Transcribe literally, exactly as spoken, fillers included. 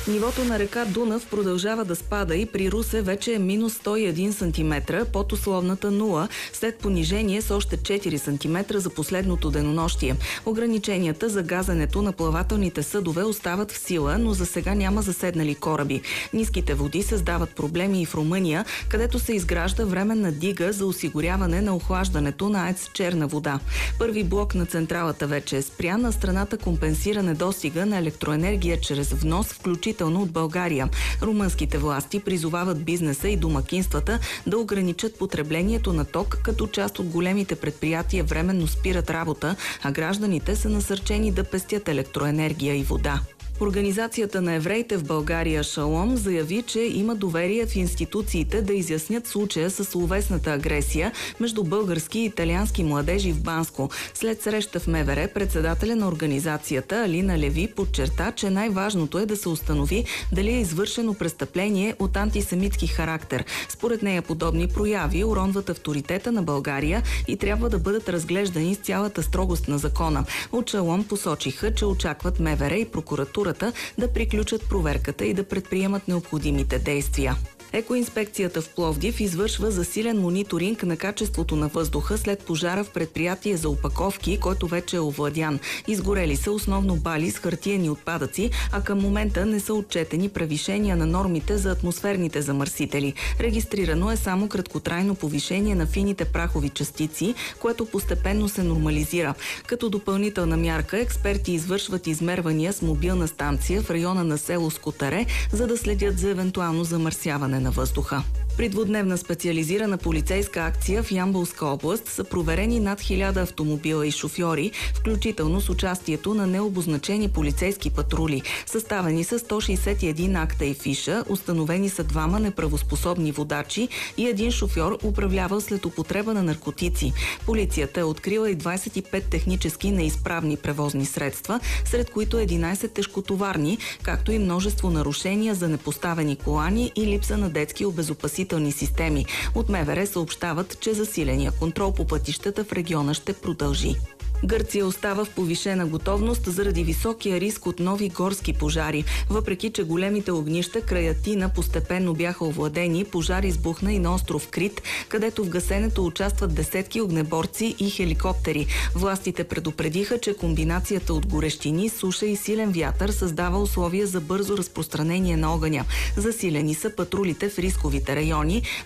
Нивото на река Дунав продължава да спада и при Русе вече е минус сто и един сантиметра под условната нула, след понижение с още четири сантиметра за последното денонощие. Ограниченията за газенето на плавателните съдове остават в сила, но за сега няма заседнали кораби. Ниските води създават проблеми и в Румъния, където се изгражда временна дига за осигуряване на охлаждането на АЕЦ Черна вода. Първи блок на централата вече е спрян, а страната компенсира недостига на електроенергия чрез внос, включително от България. Румънските власти призовават бизнеса и домакинствата да ограничат потреблението на ток, като част от големите предприятия временно спират работа, а гражданите са насърчени да пестят електроенергия и вода. Организацията на евреите в България Шалом заяви, че има доверие в институциите да изяснят случая с словесната агресия между български и италиански младежи в Банско. След среща в МВР, председателя на организацията Алина Леви подчерта, че най-важното е да се установи дали е извършено престъпление от антисемитски характер. Според нея подобни прояви уронват авторитета на България и трябва да бъдат разглеждани с цялата строгост на закона. От Шалом посочиха, че очакват МВР и прокуратура да приключат проверката и да предприемат необходимите действия. Екоинспекцията в Пловдив извършва засилен мониторинг на качеството на въздуха след пожара в предприятие за опаковки, който вече е овладян. Изгорели са основно бали с хартиени отпадъци, а към момента не са отчетени превишения на нормите за атмосферните замърсители. Регистрирано е само краткотрайно повишение на фините прахови частици, което постепенно се нормализира. Като допълнителна мярка, експерти извършват измервания с мобилна станция в района на село Скотаре, за да следят за евентуално замърсяване на въздуха. При двудневна специализирана полицейска акция в Ямболска област са проверени над хиляда автомобила и шофьори, включително с участието на необозначени полицейски патрули. Съставени са сто шейсет и един акта и фиша, установени са двама неправоспособни водачи и един шофьор, управлявал след употреба на наркотици. Полицията е открила и двадесет и пет технически неизправни превозни средства, сред които единадесет тежкотоварни, както и множество нарушения за непоставени колани и липса на детски обезопасителни системи. От МВР съобщават, че засиления контрол по пътищата в региона ще продължи. Гърция остава в повишена готовност заради високия риск от нови горски пожари. Въпреки че големите огнища край Атина постепенно бяха овладени, пожар избухна и на остров Крит, където в гасенето участват десетки огнеборци и хеликоптери. Властите предупредиха, че комбинацията от горещини, суша и силен вятър създава условия за бързо разпространение на огъня. Засилени са патрулите в рисковите райони,